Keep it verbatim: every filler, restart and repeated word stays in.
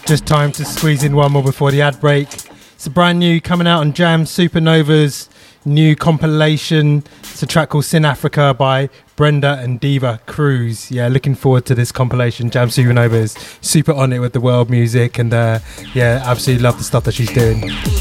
Just time to squeeze in one more before the ad break. It's a brand new coming out on Jam Supernova's new compilation. It's a track called Sin Africa by Brenda and Diva Cruz. Yeah, looking forward to this compilation. Jam Supernova is super on it with the world music, and uh, yeah, absolutely love the stuff that she's doing.